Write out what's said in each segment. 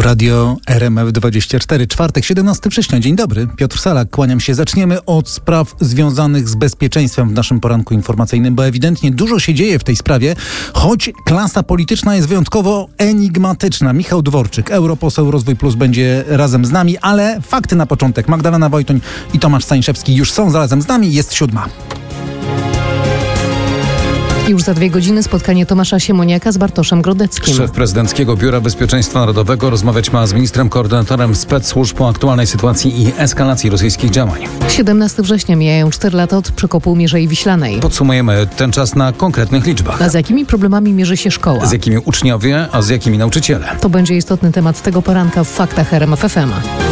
Tu radio RMF24, czwartek, 17 września. Dzień dobry, Piotr Salak, kłaniam się. Zaczniemy od spraw związanych z bezpieczeństwem w naszym poranku informacyjnym, bo ewidentnie dużo się dzieje w tej sprawie, choć klasa polityczna jest wyjątkowo enigmatyczna. Michał Dworczyk, europoseł Rozwój Plus, będzie razem z nami, ale fakty na początek. Magdalena Wojtoń i Tomasz Stańszewski już są razem z nami, jest 7. Już za 2 godziny spotkanie Tomasza Siemoniaka z Bartoszem Grodeckim. Szef Prezydenckiego Biura Bezpieczeństwa Narodowego rozmawiać ma z ministrem koordynatorem spec-służb o aktualnej sytuacji i eskalacji rosyjskich działań. 17 września mijają 4 lata od przekopu Mierzei Wiślanej. Podsumujemy ten czas na konkretnych liczbach. A z jakimi problemami mierzy się szkoła? Z jakimi uczniowie, a z jakimi nauczyciele? To będzie istotny temat tego poranka w Faktach RMF FM.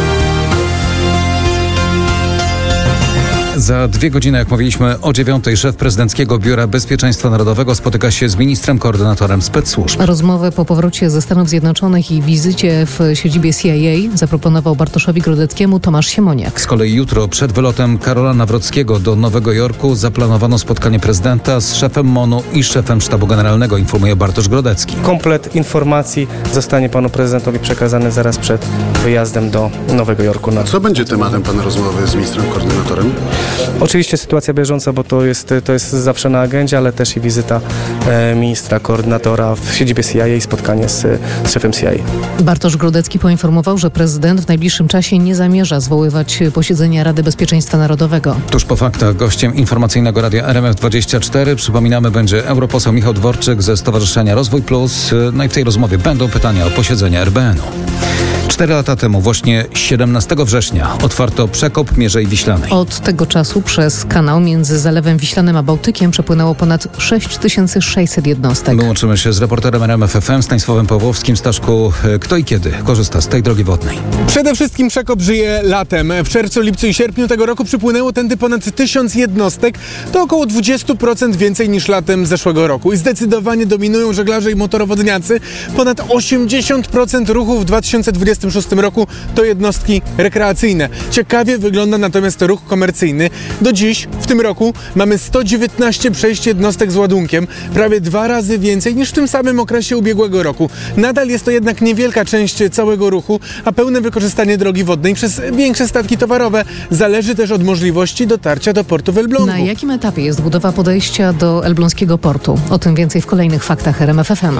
Za 2 godziny, jak mówiliśmy, o 9:00 szef Prezydenckiego Biura Bezpieczeństwa Narodowego spotyka się z ministrem koordynatorem spec-służb. Rozmowę po powrocie ze Stanów Zjednoczonych i wizycie w siedzibie CIA zaproponował Bartoszowi Grodeckiemu Tomasz Siemoniak. Z kolei jutro przed wylotem Karola Nawrockiego do Nowego Jorku zaplanowano spotkanie prezydenta z szefem MON-u i szefem Sztabu Generalnego, informuje Bartosz Grodecki. Komplet informacji zostanie panu prezydentowi przekazany zaraz przed wyjazdem do Nowego Jorku. Co będzie tematem pana rozmowy z ministrem koordynatorem? Oczywiście sytuacja bieżąca, bo to jest zawsze na agendzie, ale też i wizyta ministra koordynatora w siedzibie CIA i spotkanie z szefem CIA. Bartosz Grodecki poinformował, że prezydent w najbliższym czasie nie zamierza zwoływać posiedzenia Rady Bezpieczeństwa Narodowego. Tuż po faktach gościem informacyjnego radia RMF24, przypominamy, będzie europoseł Michał Dworczyk ze Stowarzyszenia Rozwój Plus. No i w tej rozmowie będą pytania o posiedzenia RBN-u. 4 lata temu, właśnie 17 września, otwarto przekop Mierzei Wiślanej. Od tego czasu przez kanał między Zalewem Wiślanym a Bałtykiem przepłynęło ponad 6600 jednostek. My łączymy się z reporterem RMF FM Stanisławem Pawłowskim. Staszku, kto i kiedy korzysta z tej drogi wodnej? Przede wszystkim przekop żyje latem. W czerwcu, lipcu i sierpniu tego roku przypłynęło tędy ponad 1000 jednostek. To około 20% więcej niż latem zeszłego roku. I zdecydowanie dominują żeglarze i motorowodniacy. Ponad 80% ruchu w 2026 roku to jednostki rekreacyjne. Ciekawie wygląda natomiast ruch komercyjny. Do dziś, w tym roku, mamy 119 przejść jednostek z ładunkiem, prawie 2 razy więcej niż w tym samym okresie ubiegłego roku. Nadal jest to jednak niewielka część całego ruchu, a pełne wykorzystanie drogi wodnej przez większe statki towarowe zależy też od możliwości dotarcia do portu w Elblągu. Na jakim etapie jest budowa podejścia do elbląskiego portu? O tym więcej w kolejnych faktach RMF FM.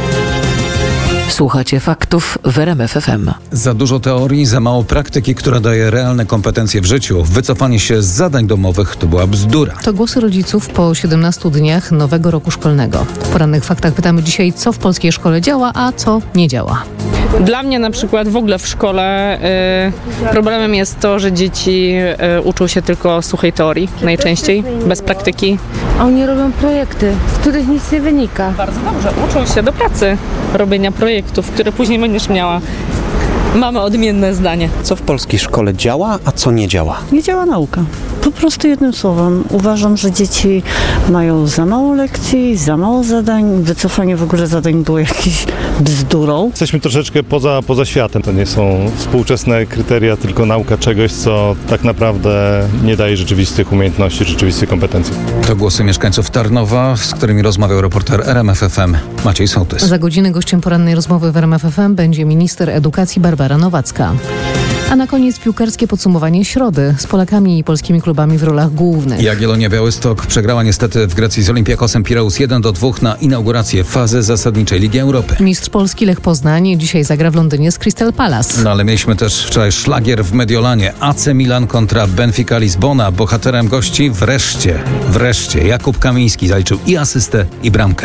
Słuchacie faktów w RMF FM. Za dużo teorii, za mało praktyki, która daje realne kompetencje w życiu. Wycofanie się z zadań domowych to była bzdura. To głosy rodziców po 17 dniach nowego roku szkolnego. W porannych faktach pytamy dzisiaj, co w polskiej szkole działa, a co nie działa. Dla mnie na przykład w ogóle w szkole problemem jest to, że dzieci uczą się tylko suchej teorii najczęściej, bez praktyki. Oni robią projekty, z których nic nie wynika. Bardzo dobrze, uczą się do pracy, robienia projektów, które później będziesz miała. Mamy odmienne zdanie. Co w polskiej szkole działa, a co nie działa? Nie działa nauka. Po prostu jednym słowem. Uważam, że dzieci mają za mało lekcji, za mało zadań. Wycofanie w ogóle zadań było jakąś bzdurą. Jesteśmy troszeczkę poza światem. To nie są współczesne kryteria, tylko nauka czegoś, co tak naprawdę nie daje rzeczywistych umiejętności, rzeczywistych kompetencji. To głosy mieszkańców Tarnowa, z którymi rozmawiał reporter RMF FM Maciej Sołtys. Za godzinę gościem porannej rozmowy w RMF FM będzie minister edukacji Barbara Nowacka. A na koniec piłkarskie podsumowanie środy z Polakami i polskimi klubami w rolach głównych. Jagiellonia Białystok przegrała niestety w Grecji z Olympiakosem Pireus 1-2 na inaugurację fazy zasadniczej Ligi Europy. Mistrz Polski Lech Poznań dzisiaj zagra w Londynie z Crystal Palace. No ale mieliśmy też wczoraj szlagier w Mediolanie. AC Milan kontra Benfica Lizbona. Bohaterem gości wreszcie Jakub Kamiński zaliczył i asystę, i bramkę.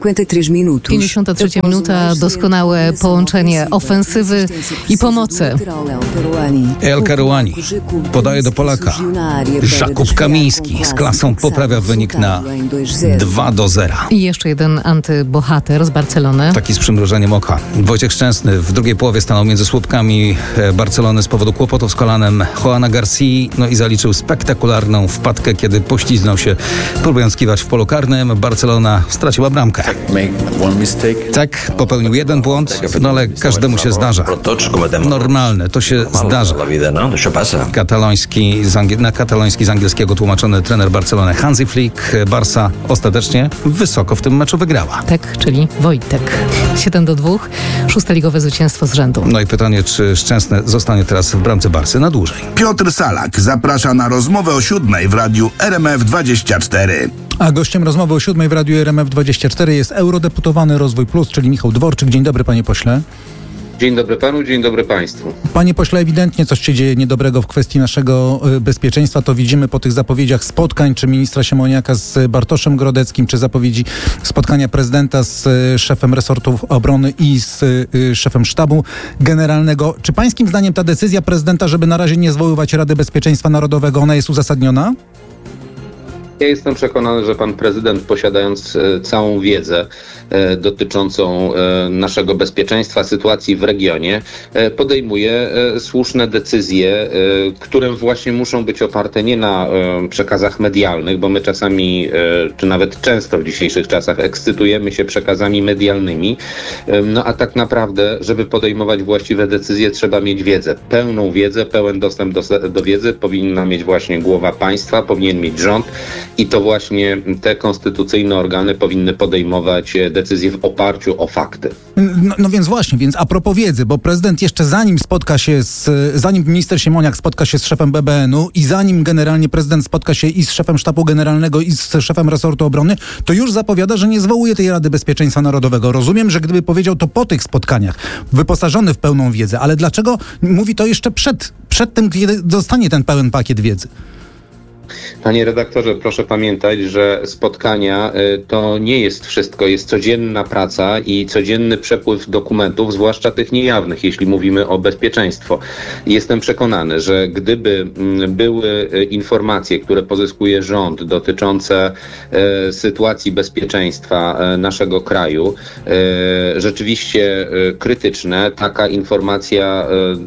53 minuta, doskonałe połączenie ofensywy i pomocy. El Karouani podaje do Polaka. Jakub Kamiński z klasą poprawia wynik na 2-0. I jeszcze jeden antybohater z Barcelony. Taki z przymrużeniem oka. Wojciech Szczęsny w drugiej połowie stanął między słupkami Barcelony z powodu kłopotów z kolanem Joana Garcii, no i zaliczył spektakularną wpadkę, kiedy pośliznął się, próbując kiwać w polu karnym. Barcelona straciła bramkę. Tak, popełnił jeden błąd, no ale każdemu się zdarza. Normalne, to się zdarza. Na kataloński z angielskiego tłumaczony trener Barcelony Hansi Flick. Barca ostatecznie wysoko w tym meczu wygrała. Tak, czyli Wojtek. 7-2, 6. ligowe zwycięstwo z rzędu. No i pytanie, czy Szczęsny zostanie teraz w bramce Barcy na dłużej. Piotr Salak zaprasza na rozmowę o 7 w radiu RMF24. A gościem rozmowy o 7 w radiu RMF24 jest eurodeputowany Rozwój Plus, czyli Michał Dworczyk. Dzień dobry, panie pośle. Dzień dobry panu, dzień dobry państwu. Panie pośle, ewidentnie coś się dzieje niedobrego w kwestii naszego bezpieczeństwa. To widzimy po tych zapowiedziach spotkań, czy ministra Siemoniaka z Bartoszem Grodeckim, czy zapowiedzi spotkania prezydenta z szefem resortu obrony i z szefem sztabu generalnego. Czy pańskim zdaniem ta decyzja prezydenta, żeby na razie nie zwoływać Rady Bezpieczeństwa Narodowego, ona jest uzasadniona? Ja jestem przekonany, że pan prezydent, posiadając całą wiedzę dotyczącą naszego bezpieczeństwa, sytuacji w regionie, podejmuje słuszne decyzje, które właśnie muszą być oparte nie na przekazach medialnych, bo my czasami, czy nawet często w dzisiejszych czasach ekscytujemy się przekazami medialnymi, no a tak naprawdę, żeby podejmować właściwe decyzje, trzeba mieć wiedzę. Pełną wiedzę, pełen dostęp do wiedzy powinna mieć właśnie głowa państwa, powinien mieć rząd. I to właśnie te konstytucyjne organy powinny podejmować decyzje w oparciu o fakty. No więc właśnie, więc a propos wiedzy, bo prezydent jeszcze zanim minister Siemoniak spotka się z szefem BBN-u i zanim generalnie prezydent spotka się i z szefem sztabu generalnego i z szefem resortu obrony, to już zapowiada, że nie zwołuje tej Rady Bezpieczeństwa Narodowego. Rozumiem, że gdyby powiedział to po tych spotkaniach, wyposażony w pełną wiedzę, ale dlaczego mówi to jeszcze przed tym, kiedy dostanie ten pełen pakiet wiedzy? Panie redaktorze, proszę pamiętać, że spotkania to nie jest wszystko, jest codzienna praca i codzienny przepływ dokumentów, zwłaszcza tych niejawnych, jeśli mówimy o bezpieczeństwo. Jestem przekonany, że gdyby były informacje, które pozyskuje rząd dotyczące sytuacji bezpieczeństwa naszego kraju, rzeczywiście krytyczne, taka informacja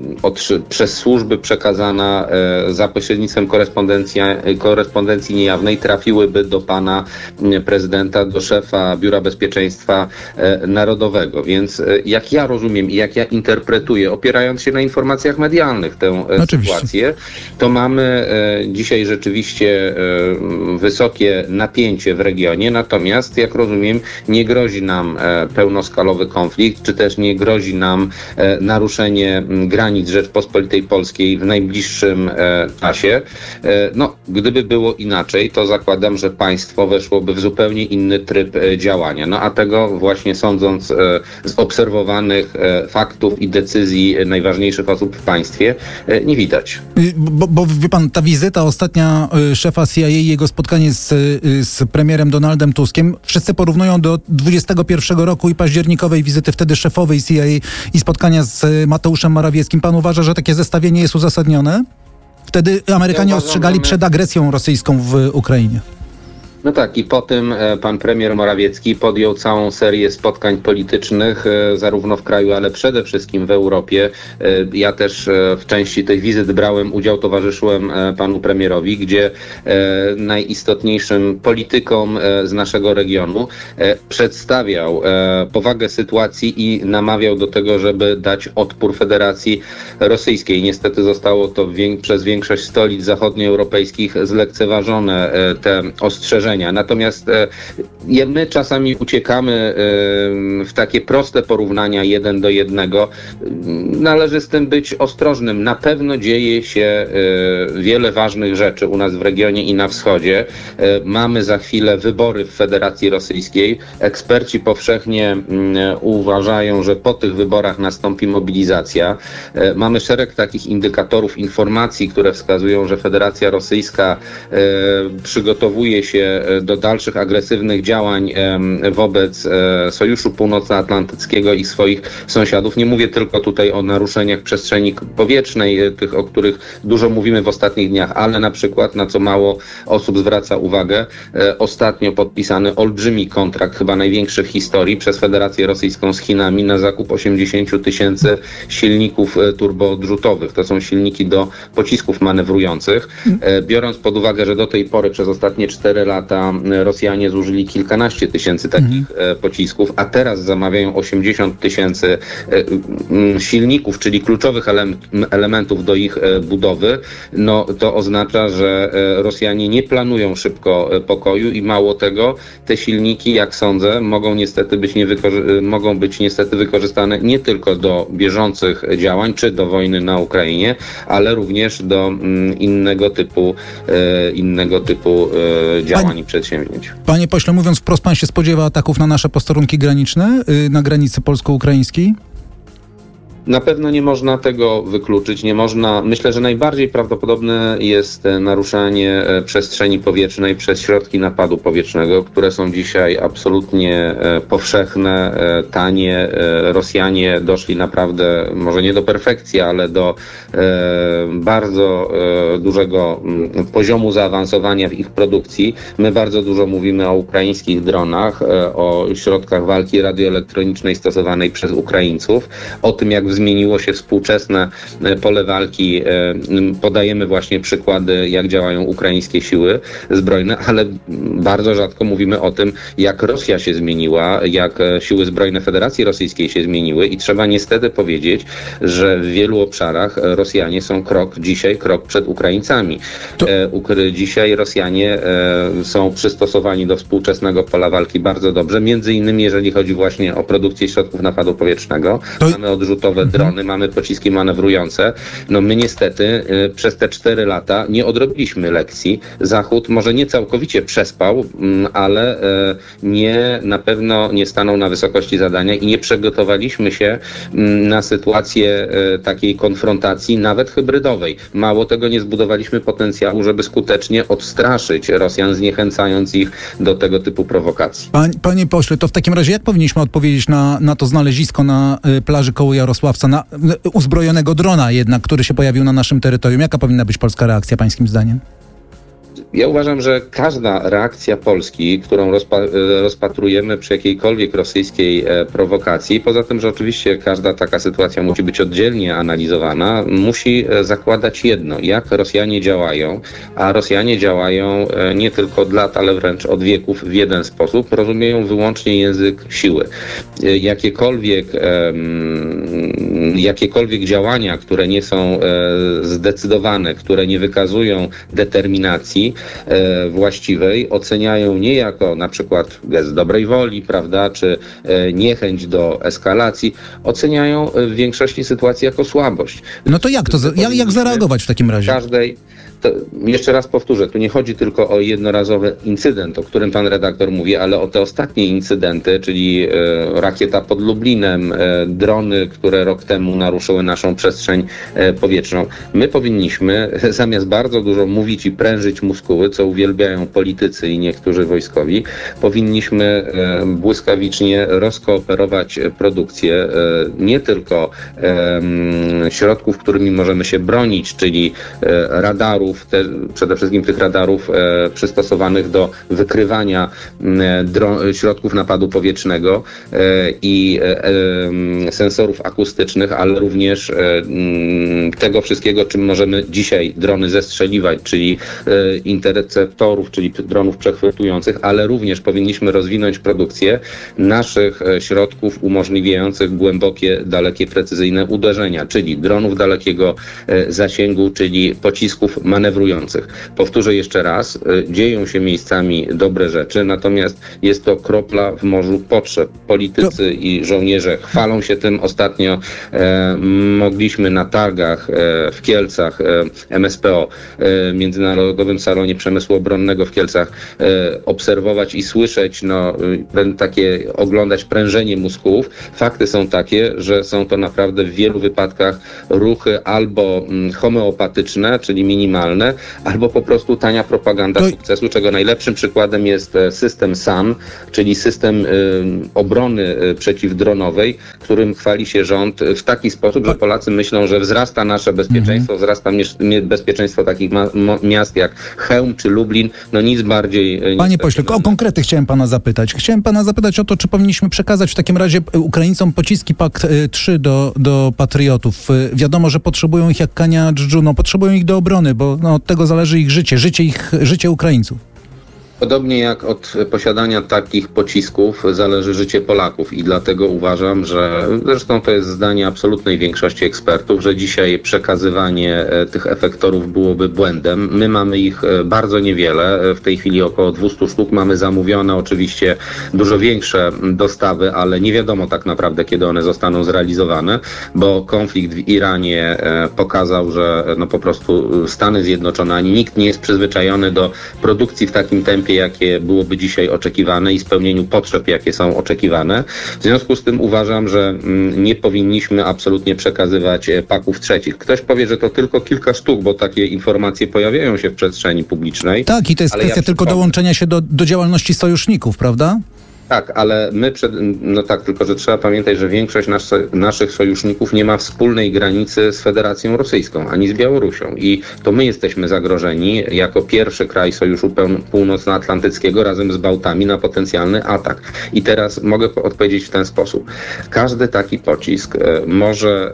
przez służby przekazana za pośrednictwem korespondencji niejawnej trafiłyby do pana prezydenta, do szefa Biura Bezpieczeństwa Narodowego. Więc jak ja rozumiem i jak ja interpretuję, opierając się na informacjach medialnych tę sytuację, to mamy dzisiaj rzeczywiście wysokie napięcie w regionie, natomiast jak rozumiem, nie grozi nam pełnoskalowy konflikt, czy też nie grozi nam naruszenie granic Rzeczpospolitej Polskiej w najbliższym czasie. No, gdyby było inaczej, to zakładam, że państwo weszłoby w zupełnie inny tryb działania. No a tego właśnie sądząc z obserwowanych faktów i decyzji najważniejszych osób w państwie nie widać. Bo wie pan, ta wizyta ostatnia szefa CIA i jego spotkanie z premierem Donaldem Tuskiem, wszyscy porównują do 2021 roku i październikowej wizyty wtedy szefowej CIA i spotkania z Mateuszem Morawieckim. Pan uważa, że takie zestawienie jest uzasadnione? Wtedy Amerykanie ostrzegali przed agresją rosyjską w Ukrainie. No tak, i po tym pan premier Morawiecki podjął całą serię spotkań politycznych, zarówno w kraju, ale przede wszystkim w Europie. Ja też w części tych wizyt brałem udział, towarzyszyłem panu premierowi, gdzie najistotniejszym politykom z naszego regionu przedstawiał powagę sytuacji i namawiał do tego, żeby dać odpór Federacji Rosyjskiej. Niestety zostało to przez większość stolic zachodnioeuropejskich zlekceważone, te ostrzeżenia. Natomiast my czasami uciekamy w takie proste porównania 1 do 1. Należy z tym być ostrożnym. Na pewno dzieje się wiele ważnych rzeczy u nas w regionie i na wschodzie. Mamy za chwilę wybory w Federacji Rosyjskiej. Eksperci powszechnie uważają, że po tych wyborach nastąpi mobilizacja. Mamy szereg takich indykatorów, informacji, które wskazują, że Federacja Rosyjska przygotowuje się do dalszych agresywnych działań wobec Sojuszu Północnoatlantyckiego i swoich sąsiadów. Nie mówię tylko tutaj o naruszeniach przestrzeni powietrznej, tych, o których dużo mówimy w ostatnich dniach, ale na przykład, na co mało osób zwraca uwagę, ostatnio podpisany olbrzymi kontrakt, chyba największy w historii, przez Federację Rosyjską z Chinami na zakup 80 000 silników turboodrzutowych. To są silniki do pocisków manewrujących. Biorąc pod uwagę, że do tej pory przez ostatnie 4 lata lata Rosjanie zużyli kilkanaście tysięcy takich pocisków, a teraz zamawiają 80 tysięcy silników, czyli kluczowych elementów do ich budowy, no to oznacza, że Rosjanie nie planują szybko pokoju i mało tego, te silniki, jak sądzę, mogą być niestety wykorzystane nie tylko do bieżących działań, czy do wojny na Ukrainie, ale również do innego typu działań i przedsięwzięć. Panie pośle, mówiąc wprost, pan się spodziewa ataków na nasze posterunki graniczne, na granicy polsko-ukraińskiej? Na pewno nie można tego wykluczyć. Myślę, że najbardziej prawdopodobne jest naruszanie przestrzeni powietrznej przez środki napadu powietrznego, które są dzisiaj absolutnie powszechne, tanie. Rosjanie doszli naprawdę, może nie do perfekcji, ale do bardzo dużego poziomu zaawansowania w ich produkcji. My bardzo dużo mówimy o ukraińskich dronach, o środkach walki radioelektronicznej stosowanej przez Ukraińców, o tym, jak zmieniło się współczesne pole walki. Podajemy właśnie przykłady, jak działają ukraińskie siły zbrojne, ale bardzo rzadko mówimy o tym, jak Rosja się zmieniła, jak siły zbrojne Federacji Rosyjskiej się zmieniły i trzeba niestety powiedzieć, że w wielu obszarach Rosjanie są krok przed Ukraińcami. Dzisiaj Rosjanie są przystosowani do współczesnego pola walki bardzo dobrze, między innymi jeżeli chodzi właśnie o produkcję środków napadu powietrznego. Mamy odrzutowe drony, mamy pociski manewrujące. No my niestety przez te 4 lata nie odrobiliśmy lekcji. Zachód może nie całkowicie przespał, ale na pewno nie stanął na wysokości zadania i nie przygotowaliśmy się na sytuację takiej konfrontacji, nawet hybrydowej. Mało tego, nie zbudowaliśmy potencjału, żeby skutecznie odstraszyć Rosjan, zniechęcając ich do tego typu prowokacji. Panie pośle, to w takim razie jak powinniśmy odpowiedzieć na to znalezisko na plaży koło Jarosławca, na uzbrojonego drona jednak, który się pojawił na naszym terytorium? Jaka powinna być polska reakcja, pańskim zdaniem? Ja uważam, że każda reakcja Polski, którą rozpatrujemy przy jakiejkolwiek rosyjskiej prowokacji, poza tym, że oczywiście każda taka sytuacja musi być oddzielnie analizowana, musi zakładać jedno, jak Rosjanie działają, a Rosjanie działają nie tylko od lat, ale wręcz od wieków w jeden sposób, rozumieją wyłącznie język siły. Jakiekolwiek działania, które nie są zdecydowane, które nie wykazują determinacji właściwej, oceniają nie jako na przykład gest dobrej woli, prawda, czy niechęć do eskalacji, oceniają w większości sytuacji jako słabość. No to jak zareagować w takim razie? To jeszcze raz powtórzę, tu nie chodzi tylko o jednorazowy incydent, o którym pan redaktor mówi, ale o te ostatnie incydenty, czyli rakieta pod Lublinem, drony, które rok temu naruszyły naszą przestrzeń powietrzną. My powinniśmy, zamiast bardzo dużo mówić i prężyć muskuły, co uwielbiają politycy i niektórzy wojskowi, powinniśmy błyskawicznie rozkooperować produkcję nie tylko środków, którymi możemy się bronić, czyli radarów, przede wszystkim tych radarów przystosowanych do wykrywania środków napadu powietrznego i sensorów akustycznych, ale również tego wszystkiego, czym możemy dzisiaj drony zestrzeliwać, czyli interceptorów, czyli dronów przechwytujących, ale również powinniśmy rozwinąć produkcję naszych środków umożliwiających głębokie, dalekie, precyzyjne uderzenia, czyli dronów dalekiego zasięgu, czyli pocisków manewrujących. Powtórzę jeszcze raz, dzieją się miejscami dobre rzeczy, natomiast jest to kropla w morzu potrzeb. Politycy i żołnierze chwalą się tym. Ostatnio mogliśmy na targach w Kielcach, MSPO, Międzynarodowym Salonie Przemysłu Obronnego w Kielcach, obserwować i słyszeć, oglądać prężenie mózgów. Fakty są takie, że są to naprawdę w wielu wypadkach ruchy albo homeopatyczne, czyli minimalne, albo po prostu tania propaganda sukcesu, czego najlepszym przykładem jest system SAM, czyli system obrony przeciwdronowej, którym chwali się rząd w taki sposób, że Polacy myślą, że wzrasta nasze bezpieczeństwo, wzrasta bezpieczeństwo takich miast jak Chełm czy Lublin. No nic bardziej... Panie pośle, o konkrety chciałem pana zapytać. Chciałem pana zapytać o to, czy powinniśmy przekazać w takim razie Ukraińcom pociski PAK-3 do patriotów. Wiadomo, że potrzebują ich jak kania dżdżu, potrzebują ich do obrony, bo od tego zależy ich życie Ukraińców. Podobnie jak od posiadania takich pocisków zależy życie Polaków i dlatego uważam, że zresztą to jest zdanie absolutnej większości ekspertów, że dzisiaj przekazywanie tych efektorów byłoby błędem. My mamy ich bardzo niewiele, w tej chwili około 200 sztuk, mamy zamówione oczywiście dużo większe dostawy, ale nie wiadomo tak naprawdę, kiedy one zostaną zrealizowane, bo konflikt w Iranie pokazał, że no po prostu Stany Zjednoczone ani nikt nie jest przyzwyczajony do produkcji w takim tempie, jakie byłoby dzisiaj oczekiwane i spełnieniu potrzeb, jakie są oczekiwane. W związku z tym uważam, że nie powinniśmy absolutnie przekazywać paków trzecich. Ktoś powie, że to tylko kilka sztuk, bo takie informacje pojawiają się w przestrzeni publicznej. Tak, i to jest kwestia tylko dołączenia się do działalności sojuszników, prawda? Tak, ale no tak, tylko że trzeba pamiętać, że większość naszych sojuszników nie ma wspólnej granicy z Federacją Rosyjską, ani z Białorusią. I to my jesteśmy zagrożeni jako pierwszy kraj Sojuszu Północnoatlantyckiego razem z Bałtami na potencjalny atak. I teraz mogę odpowiedzieć w ten sposób. Każdy taki pocisk może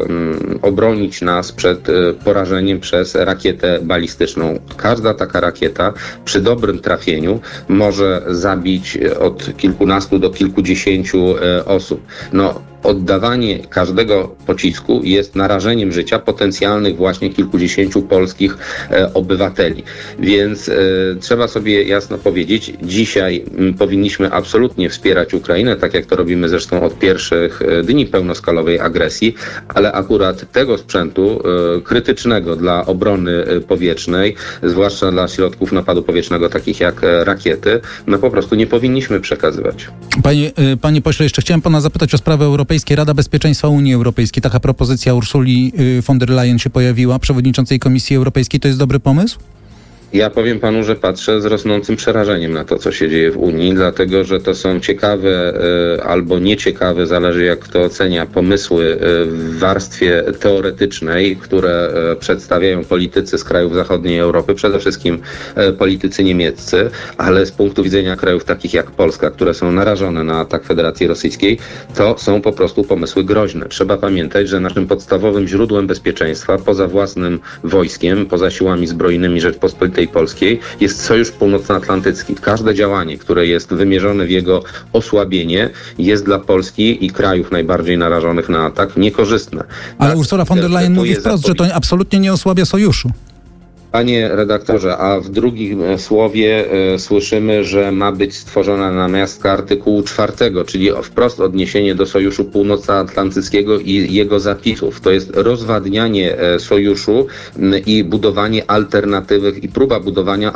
obronić nas przed porażeniem przez rakietę balistyczną. Każda taka rakieta przy dobrym trafieniu może zabić od kilkunastu do kilkudziesięciu osób. Oddawanie każdego pocisku jest narażeniem życia potencjalnych właśnie kilkudziesięciu polskich obywateli. Więc trzeba sobie jasno powiedzieć, dzisiaj powinniśmy absolutnie wspierać Ukrainę, tak jak to robimy zresztą od pierwszych dni pełnoskalowej agresji, ale akurat tego sprzętu krytycznego dla obrony powietrznej, zwłaszcza dla środków napadu powietrznego takich jak rakiety, po prostu nie powinniśmy przekazywać. Panie pośle, jeszcze chciałem pana zapytać o sprawę europejską. Rada Bezpieczeństwa Unii Europejskiej. Taka propozycja Ursuli von der Leyen się pojawiła, przewodniczącej Komisji Europejskiej. To jest dobry pomysł? Ja powiem panu, że patrzę z rosnącym przerażeniem na to, co się dzieje w Unii, dlatego że to są ciekawe albo nieciekawe, zależy jak kto ocenia, pomysły w warstwie teoretycznej, które przedstawiają politycy z krajów zachodniej Europy, przede wszystkim politycy niemieccy, ale z punktu widzenia krajów takich jak Polska, które są narażone na atak Federacji Rosyjskiej, to są po prostu pomysły groźne. Trzeba pamiętać, że naszym podstawowym źródłem bezpieczeństwa, poza własnym wojskiem, poza siłami zbrojnymi Rzeczpospolitej Polskiej, jest Sojusz Północnoatlantycki. Każde działanie, które jest wymierzone w jego osłabienie, jest dla Polski i krajów najbardziej narażonych na atak niekorzystne. Ale Ursula von der Leyen mówi wprost, że to absolutnie nie osłabia sojuszu. Panie redaktorze, a w drugim słowie słyszymy, że ma być stworzona namiastka artykułu 4, czyli wprost odniesienie do Sojuszu Północnoatlantyckiego i jego zapisów. To jest rozwadnianie sojuszu i budowanie alternatywnych i próba budowania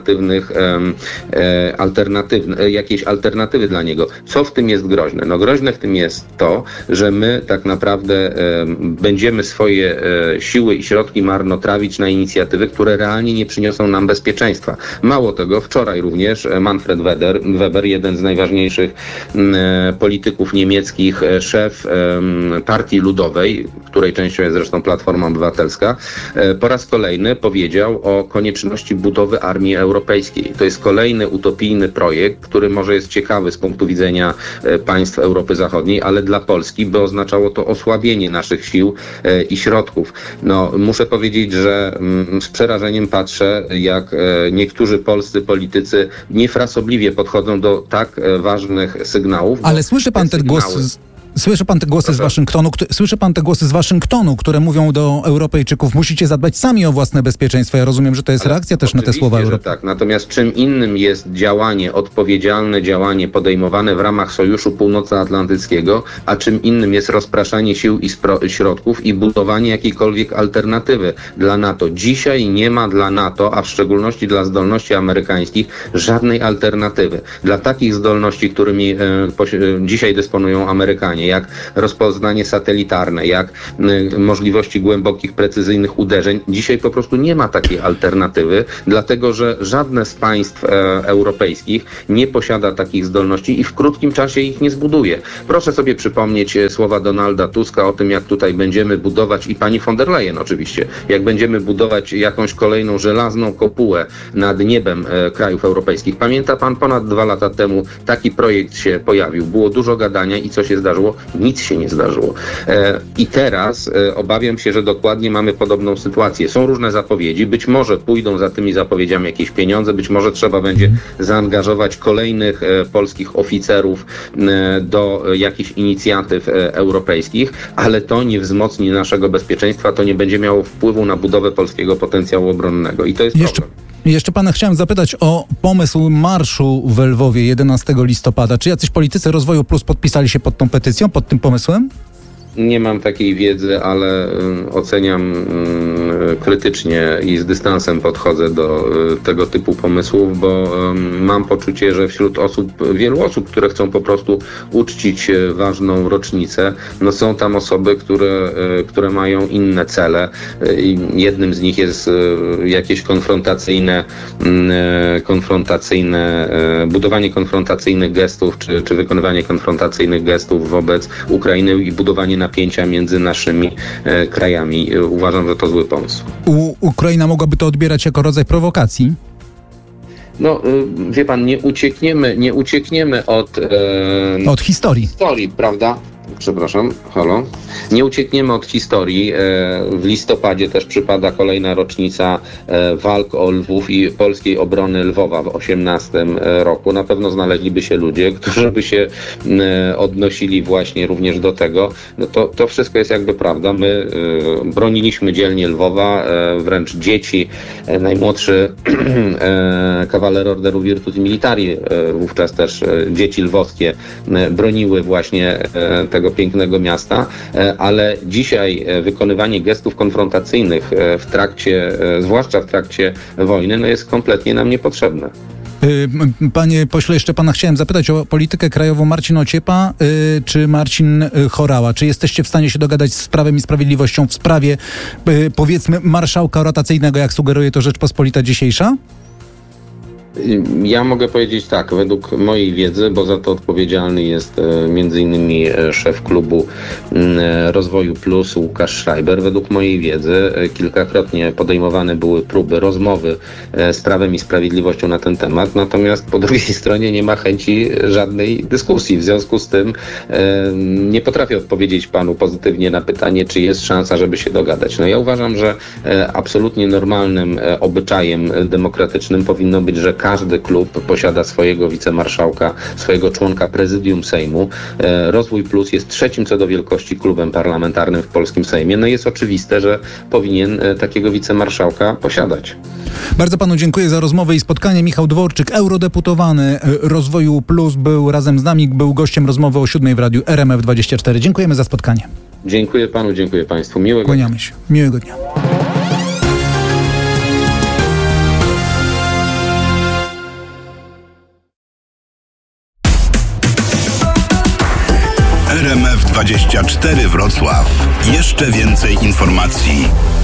jakiejś alternatywy dla niego. Co w tym jest groźne? No groźne w tym jest to, że my tak naprawdę będziemy swoje siły i środki marnotrawić na inicjatywy, które realnie nie przyniosą nam bezpieczeństwa. Mało tego, wczoraj również Manfred Weber, jeden z najważniejszych polityków niemieckich, szef Partii Ludowej, której częścią jest zresztą Platforma Obywatelska, po raz kolejny powiedział o konieczności budowy armii europejskiej. To jest kolejny utopijny projekt, który może jest ciekawy z punktu widzenia państw Europy Zachodniej, ale dla Polski by oznaczało to osłabienie naszych sił i środków. Muszę powiedzieć, że z przerażeniem patrzę, jak niektórzy polscy politycy niefrasobliwie podchodzą do tak ważnych sygnałów. Ale słyszy pan te głosy... Słyszy pan te głosy z Waszyngtonu, które mówią do Europejczyków, musicie zadbać sami o własne bezpieczeństwo. Ja rozumiem, że to jest reakcja też na te słowa Europy. Tak. Natomiast czym innym jest działanie, odpowiedzialne działanie podejmowane w ramach Sojuszu Północnoatlantyckiego, a czym innym jest rozpraszanie sił i środków i budowanie jakiejkolwiek alternatywy dla NATO. Dzisiaj nie ma dla NATO, a w szczególności dla zdolności amerykańskich, żadnej alternatywy. Dla takich zdolności, którymi dzisiaj dysponują Amerykanie, jak rozpoznanie satelitarne, jak możliwości głębokich, precyzyjnych uderzeń. Dzisiaj po prostu nie ma takiej alternatywy, dlatego że żadne z państw europejskich nie posiada takich zdolności i w krótkim czasie ich nie zbuduje. Proszę sobie przypomnieć słowa Donalda Tuska o tym, jak tutaj będziemy budować, i pani von der Leyen oczywiście, jak będziemy budować jakąś kolejną żelazną kopułę nad niebem krajów europejskich. Pamięta pan, ponad 2 lata temu taki projekt się pojawił. Było dużo gadania i co się zdarzyło? zdarzyło? Nic się nie zdarzyło. I teraz obawiam się, że dokładnie mamy podobną sytuację. Są różne zapowiedzi, być może pójdą za tymi zapowiedziami jakieś pieniądze, być może trzeba będzie zaangażować kolejnych polskich oficerów do jakichś inicjatyw europejskich, ale to nie wzmocni naszego bezpieczeństwa, to nie będzie miało wpływu na budowę polskiego potencjału obronnego i to jest problem. Jeszcze pana chciałem zapytać o pomysł marszu w Lwowie 11 listopada. Czy jacyś politycy Rozwoju Plus podpisali się pod tą petycją, pod tym pomysłem? Nie mam takiej wiedzy, ale oceniam krytycznie i z dystansem podchodzę do tego typu pomysłów, bo mam poczucie, że wśród wielu osób, które chcą po prostu uczcić ważną rocznicę, no są tam osoby, które mają inne cele. Jednym z nich jest jakieś budowanie konfrontacyjnych gestów, czy wykonywanie konfrontacyjnych gestów wobec Ukrainy i budowanie napięcia między naszymi krajami. Uważam, że to zły pomysł. Ukraina mogłaby to odbierać jako rodzaj prowokacji? No, wie pan, nie uciekniemy od historii, prawda? Przepraszam, halo. Nie uciekniemy od historii. W listopadzie też przypada kolejna rocznica walk o Lwów i polskiej obrony Lwowa w 18 roku. Na pewno znaleźliby się ludzie, którzy by się odnosili właśnie również do tego. No to wszystko jest jakby prawda. My broniliśmy dzielnie Lwowa, wręcz dzieci, najmłodszy kawaler Orderu Virtuti Militari, wówczas też dzieci lwowskie broniły właśnie tego pięknego miasta, ale dzisiaj wykonywanie gestów konfrontacyjnych zwłaszcza w trakcie wojny, no jest kompletnie nam niepotrzebne. Panie pośle, jeszcze pana chciałem zapytać o politykę krajową Marcin Ociepa czy Marcin Horała. Czy jesteście w stanie się dogadać z Prawem i Sprawiedliwością w sprawie, powiedzmy, marszałka rotacyjnego, jak sugeruje to Rzeczpospolita dzisiejsza? Ja mogę powiedzieć tak, według mojej wiedzy, bo za to odpowiedzialny jest m.in. szef klubu Rozwoju Plus Łukasz Schreiber. Według mojej wiedzy kilkakrotnie podejmowane były próby rozmowy z Prawem i Sprawiedliwością na ten temat, natomiast po drugiej stronie nie ma chęci żadnej dyskusji. W związku z tym nie potrafię odpowiedzieć panu pozytywnie na pytanie, czy jest szansa, żeby się dogadać. No ja uważam, że absolutnie normalnym obyczajem demokratycznym powinno być, że każdy klub posiada swojego wicemarszałka, swojego członka prezydium Sejmu. Rozwój Plus jest trzecim co do wielkości klubem parlamentarnym w polskim Sejmie. No jest oczywiste, że powinien takiego wicemarszałka posiadać. Bardzo panu dziękuję za rozmowę i spotkanie. Michał Dworczyk, eurodeputowany Rozwoju Plus, był razem z nami, był gościem rozmowy o 7 w radiu RMF24. Dziękujemy za spotkanie. Dziękuję panu, dziękuję państwu. Miłego dnia. Kłaniamy się. Miłego dnia. RMF24 Wrocław. Jeszcze więcej informacji